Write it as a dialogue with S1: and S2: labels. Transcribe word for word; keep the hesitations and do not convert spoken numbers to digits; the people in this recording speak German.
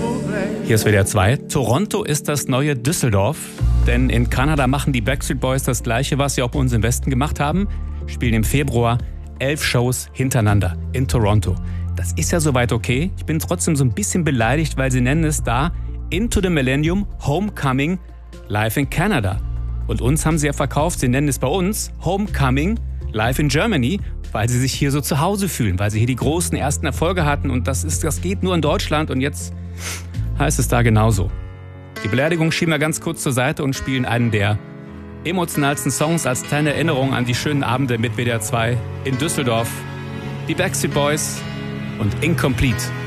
S1: Hier ist W D R zwei. Toronto ist das neue Düsseldorf. Denn in Kanada machen die Backstreet Boys das Gleiche, was sie auch bei uns im Westen gemacht haben. Spielen im Februar elf Shows hintereinander in Toronto. Das ist ja soweit okay. Ich bin trotzdem so ein bisschen beleidigt, weil sie nennen es da Into the Millennium Homecoming Live in Canada. Und uns haben sie ja verkauft, sie nennen es bei uns Homecoming Live in Germany, weil sie sich hier so zu Hause fühlen, weil sie hier die großen ersten Erfolge hatten und das, ist, das geht nur in Deutschland und jetzt heißt es da genauso. Die Beleidigung schieben wir ganz kurz zur Seite und spielen einen der emotionalsten Songs als kleine Erinnerung an die schönen Abende mit W D R zwei in Düsseldorf. Die Backstreet Boys und Incomplete.